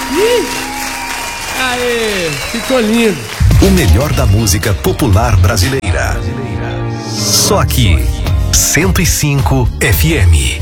Aê, ficou lindo. O melhor da música popular brasileira. Só aqui, 105 FM.